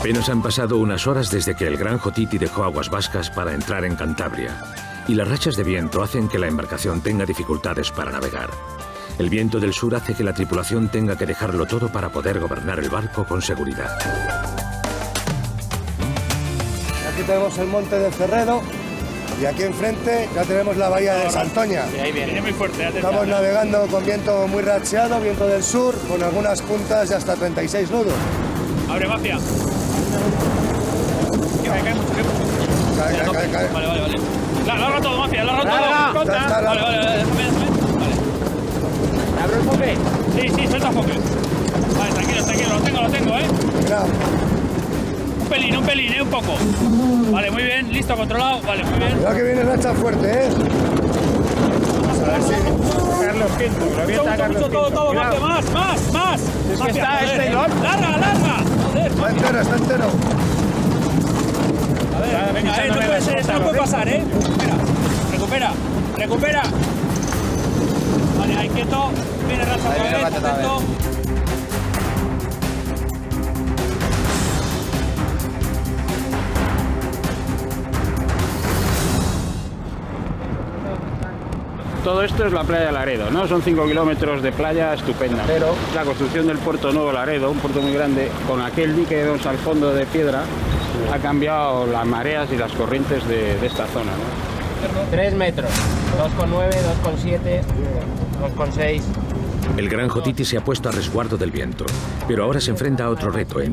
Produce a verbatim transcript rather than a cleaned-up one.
Apenas han pasado unas horas desde que el Gran Jotiti dejó aguas vascas para entrar en Cantabria, y las rachas de viento hacen que la embarcación tenga dificultades para navegar. El viento del sur hace que la tripulación tenga que dejarlo todo para poder gobernar el barco con seguridad. Aquí tenemos el monte de Cerredo y aquí enfrente ya tenemos la bahía de Santoña. Sí, ahí viene, muy fuerte. Estamos navegando con viento muy racheado, viento del sur, con algunas puntas de hasta treinta y seis nudos. Abre, mafia. Que me cae mucho, que Cae, cae, cae, cae. Vale, vale, vale. La, larga todo, mafia, larga todo. Larga. Contra. Está, está, Vale, vale, vale, déjame, déjame. Vale. ¿Abre el foque? Sí, sí, suelta foque. Vale, tranquilo, tranquilo, lo tengo, lo tengo, ¿eh? Mira, Un pelín, un pelín, ¿eh? Un poco. Vale, muy bien, listo, controlado. Vale, muy bien. cuidado que viene racha fuerte, ¿eh? Vamos a ver si... Carlos Quinto, lo Mucho, avienta mucho, Carlos mucho, todo, Quinto. todo, Cuidado. mafia, más, más, más. Es que Mafia, está joder, este eh. gol. Larga, larga. Joder, Está entero, está entero. a ver, venga, eh, no puede ser, esto no puede pasar, ¿eh? Recupera, recupera, recupera. Vale, ahí quieto. Viene racha otra vez, atento. Todo esto es la playa de Laredo, ¿no? Son cinco kilómetros de playa estupenda. Pero la construcción del puerto nuevo Laredo, un puerto muy grande, con aquel dique de al fondo de piedra, ha cambiado las mareas y las corrientes de, de esta zona, ¿no? tres metros, dos coma nueve, dos coma siete, dos coma seis. El Gran Jotiti se ha puesto a resguardo del viento, pero ahora se enfrenta a otro reto.